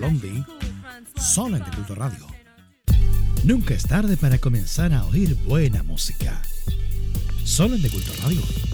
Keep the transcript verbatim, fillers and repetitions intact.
Blondie, solo en The Culto Radio. Nunca es tarde para comenzar a oír buena música. Solo en The Culto Radio.